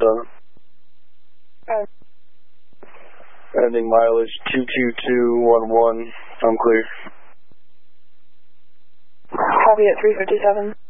Ending mileage 22211. I'm clear. Copy at 357.